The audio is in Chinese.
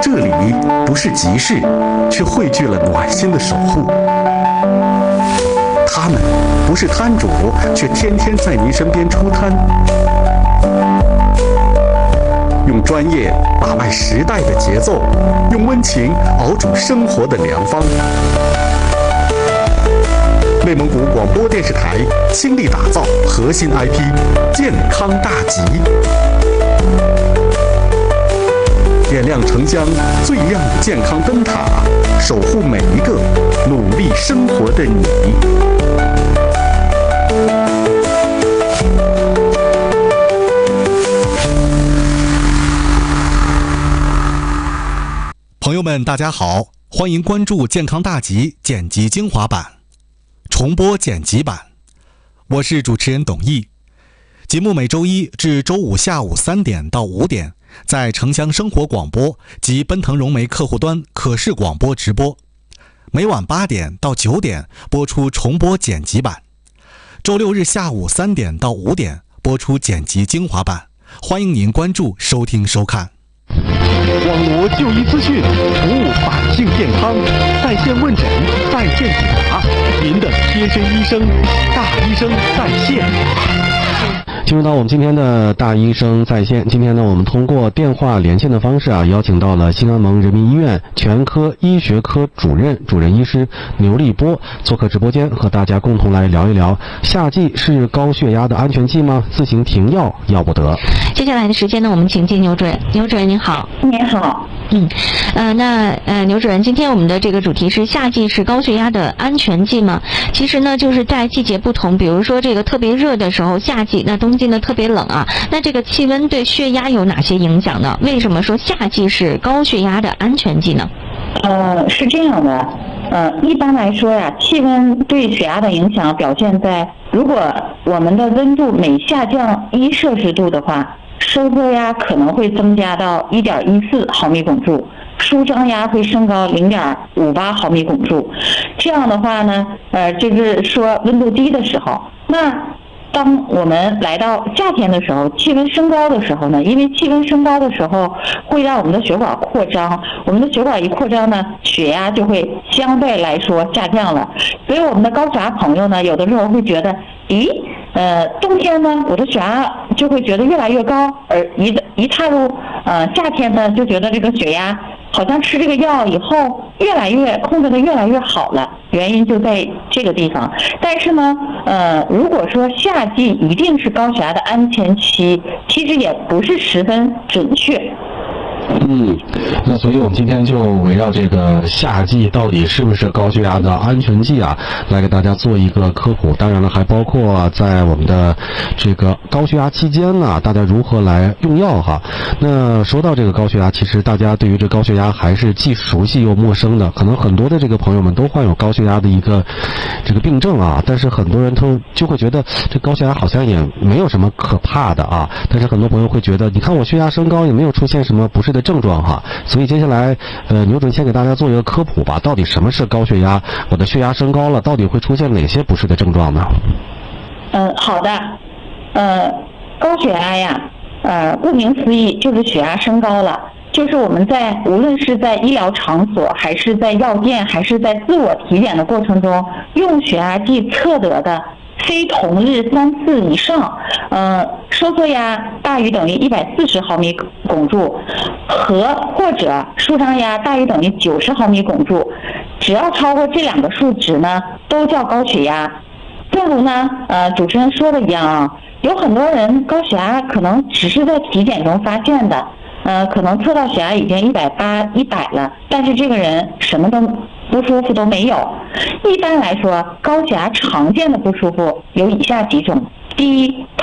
这里不是集市，却汇聚了暖心的守护。他们不是摊主，却天天在您身边出摊，用专业把脉时代的节奏，用温情熬煮生活的良方。内蒙古广播电视台倾力打造核心 IP 健康大集，点亮城乡最亮的健康灯塔，守护每一个努力生活的你。朋友们大家好，欢迎关注健康大集剪辑精华版重播剪辑版，我是主持人董毅。节目每周一至周五下午3点到5点在城乡生活广播及奔腾融媒客户端可视广播直播，每晚8点到9点播出重播剪辑版，周六日下午3点到5点播出剪辑精华版，欢迎您关注收听收看。 网罗就医资讯，服务百姓健康，在线问诊，在线解答，您的贴身医生，大医生在线。 进入到我们今天的大医生在线，今天呢，我们通过电话连线的方式邀请到了新安盟人民医院全科医学科主任医师牛立波做客直播间，和大家共同来聊一聊夏季是高血压的安全季吗？自行停药要不得。 接下来的时间呢，我们请进牛主任。牛主任您好。 您好。 牛主任，今天我们的这个主题是夏季是高血压的安全季吗？其实呢，就是在季节不同，比如说这个特别热的时候，夏季，那冬季呢特别冷啊，那这个气温对血压有哪些影响呢？为什么说夏季是高血压的安全季呢？ 是这样的，一般来说呀，气温对血压的影响表现在，如果我们的温度每下降1摄氏度的话，收缩压可能会增加到1.14毫米汞柱，舒张压会升高0.58毫米汞柱。这样的话呢，这是说温度低的时候。那当我们来到夏天的时候，气温升高的时候呢，因为气温升高的时候会让我们的血管扩张，我们的血管一扩张呢，血压就会相对来说下降了。所以我们的高血压朋友呢，有的时候会觉得，冬天呢，我的血压就会觉得越来越高，而一踏入夏天呢，就觉得这个血压好像吃这个药以后控制的越来越好了，原因就在这个地方。但是呢，如果说夏季一定是高血压的安全期，其实也不是十分准确。 那所以我们今天就围绕这个夏季到底是不是高血压的安全季来给大家做一个科普。当然了，还包括在我们的这个高血压期间呢，大家如何来用药那说到这个高血压，其实大家对于这高血压还是既熟悉又陌生的，可能很多的这个朋友们都患有高血压的一个这个病症但是很多人就会觉得这高血压好像也没有什么可怕的但是很多朋友会觉得，你看我血压升高也没有出现什么不适的症状所以接下来牛主任先给大家做一个科普吧，到底什么是高血压？我的血压升高了，到底会出现哪些不适的症状呢？ 好的，高血压呀，顾名思义就是血压升高了，就是我们无论是在医疗场所，还是在药店，还是在自我体检的过程中，用血压计测得的非同日3次以上，收缩压大于等于140毫米汞柱或者舒张压大于等于90毫米汞柱，只要超过这2个数值呢，都叫高血压。正如呢，主持人说的一样有很多人高血压可能只是在体检中发现的，可能测到血压已经180、100了，但是这个人什么都不舒服都没有。一般来说，高血压常见的不舒服有以下几种：第一，